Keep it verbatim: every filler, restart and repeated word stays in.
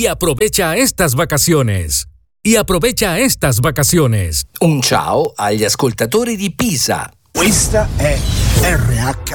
y aprovecha estas vacaciones. Y aprovecha estas vacaciones. Un ciao agli ascoltatori di Pisa. Questa è R H